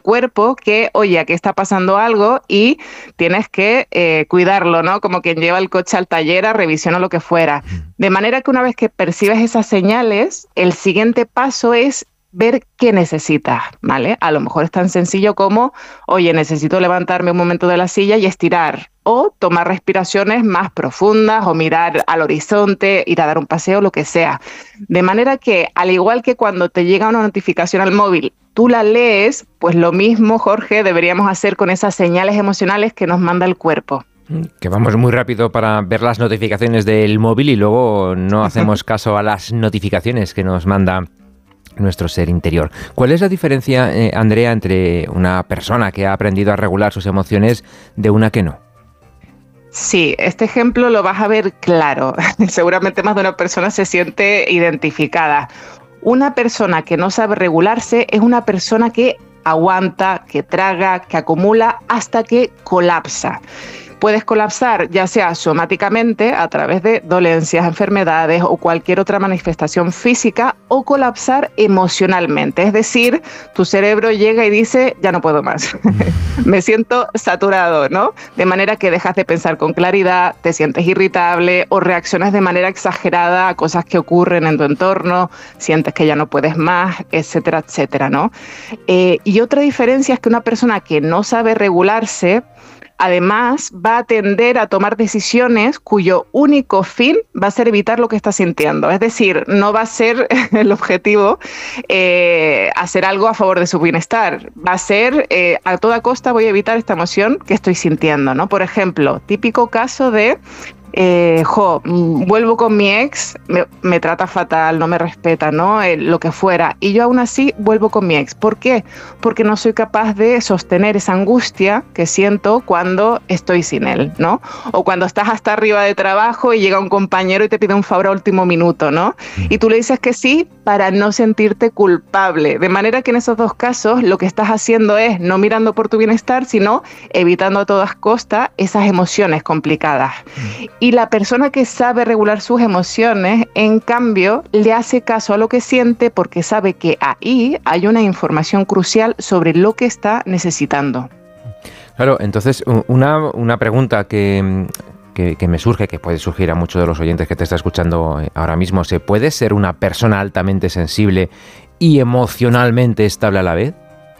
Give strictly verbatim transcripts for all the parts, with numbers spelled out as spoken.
cuerpo que, oye, aquí está pasando algo y tienes que eh, cuidarlo, ¿no? Como quien lleva el coche al taller a revisión o lo que fuera. De manera que una vez que percibes esas señales, el siguiente paso es ver qué necesitas, ¿vale? A lo mejor es tan sencillo como, oye, necesito levantarme un momento de la silla y estirar, o tomar respiraciones más profundas, o mirar al horizonte, ir a dar un paseo, lo que sea. De manera que, al igual que cuando te llega una notificación al móvil, tú la lees, pues lo mismo, Jorge, deberíamos hacer con esas señales emocionales que nos manda el cuerpo. Que vamos muy rápido para ver las notificaciones del móvil y luego no hacemos caso a las notificaciones que nos manda nuestro ser interior. ¿Cuál es la diferencia, eh, Andrea, entre una persona que ha aprendido a regular sus emociones de una que no? Sí, este ejemplo lo vas a ver claro. Seguramente más de una persona se siente identificada. Una persona que no sabe regularse es una persona que aguanta, que traga, que acumula hasta que colapsa. Puedes colapsar ya sea somáticamente a través de dolencias, enfermedades o cualquier otra manifestación física, o colapsar emocionalmente. Es decir, tu cerebro llega y dice, ya no puedo más, me siento saturado, ¿no? De manera que dejas de pensar con claridad, te sientes irritable o reaccionas de manera exagerada a cosas que ocurren en tu entorno, sientes que ya no puedes más, etcétera, etcétera, ¿no? Eh, y otra diferencia es que una persona que no sabe regularse, además, va a tender a tomar decisiones cuyo único fin va a ser evitar lo que está sintiendo. Es decir, no va a ser el objetivo eh, hacer algo a favor de su bienestar. Va a ser, eh, a toda costa voy a evitar esta emoción que estoy sintiendo, ¿no? Por ejemplo, típico caso de... Eh, jo, vuelvo con mi ex, me, me trata fatal, no me respeta, ¿no? Eh, lo que fuera. Y yo aún así vuelvo con mi ex. ¿Por qué? Porque no soy capaz de sostener esa angustia que siento cuando estoy sin él, ¿no? O cuando estás hasta arriba de trabajo y llega un compañero y te pide un favor a último minuto, ¿no? Y tú le dices que sí para no sentirte culpable. De manera que en esos dos casos lo que estás haciendo es no mirando por tu bienestar, sino evitando a todas costas esas emociones complicadas. Y la persona que sabe regular sus emociones, en cambio, le hace caso a lo que siente porque sabe que ahí hay una información crucial sobre lo que está necesitando. Claro, entonces una, una pregunta que, que, que me surge, que puede surgir a muchos de los oyentes que te está escuchando ahora mismo, ¿se puede ser una persona altamente sensible y emocionalmente estable a la vez?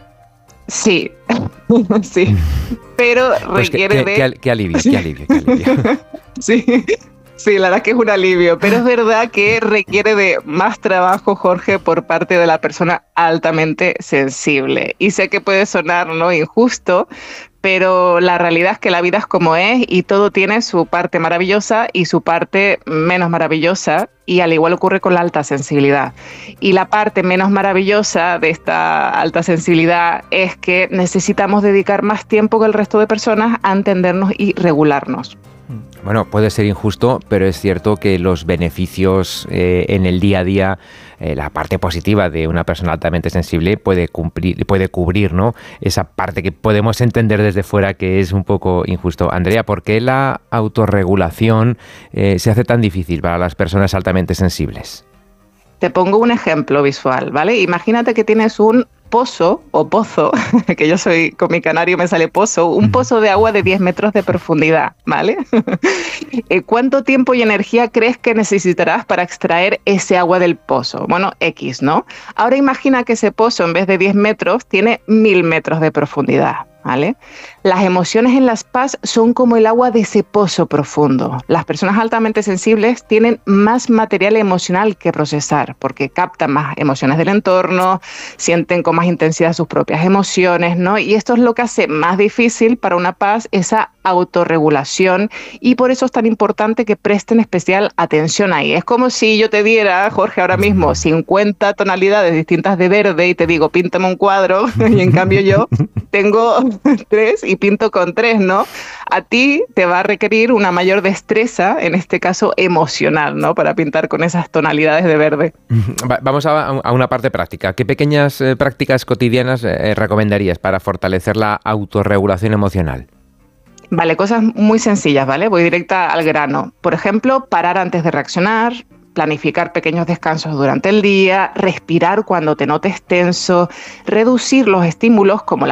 Sí, sí, pero pues requiere qué, qué, de... Qué, qué alivio, qué alivio, qué alivio. Sí, sí, la verdad que es un alivio, pero es verdad que requiere de más trabajo, Jorge, por parte de la persona altamente sensible. Y sé que puede sonar, ¿no?, injusto, pero la realidad es que la vida es como es y todo tiene su parte maravillosa y su parte menos maravillosa, y al igual ocurre con la alta sensibilidad. Y la parte menos maravillosa de esta alta sensibilidad es que necesitamos dedicar más tiempo que el resto de personas a entendernos y regularnos. Bueno, puede ser injusto, pero es cierto que los beneficios eh, en el día a día, eh, la parte positiva de una persona altamente sensible puede cumplir, puede cubrir, ¿no?, esa parte que podemos entender desde fuera que es un poco injusto. Andrea, ¿por qué la autorregulación eh, se hace tan difícil para las personas altamente sensibles? Te pongo un ejemplo visual, ¿vale? Imagínate que tienes un pozo o pozo, que yo soy con mi canario me sale pozo, un pozo de agua de diez metros de profundidad, ¿vale? ¿Cuánto tiempo y energía crees que necesitarás para extraer ese agua del pozo? Bueno, X, ¿no? Ahora imagina que ese pozo en vez de diez metros tiene mil metros de profundidad, ¿vale? Las emociones en las P A S son como el agua de ese pozo profundo. Las personas altamente sensibles tienen más material emocional que procesar porque captan más emociones del entorno, sienten con más intensidad sus propias emociones, ¿no? Y esto es lo que hace más difícil para una P A S esa autorregulación, y por eso es tan importante que presten especial atención ahí. Es como si yo te diera, Jorge, ahora mismo cincuenta tonalidades distintas de verde y te digo, píntame un cuadro, y en cambio yo tengo tres y pinto con tres, ¿no? A ti te va a requerir una mayor destreza, en este caso emocional, ¿no?, para pintar con esas tonalidades de verde. Vamos a, a una parte práctica. ¿Qué pequeñas eh, prácticas cotidianas eh, recomendarías para fortalecer la autorregulación emocional? Vale, cosas muy sencillas, ¿vale? Voy directa al grano. Por ejemplo, parar antes de reaccionar, planificar pequeños descansos durante el día, respirar cuando te notes tenso, reducir los estímulos como la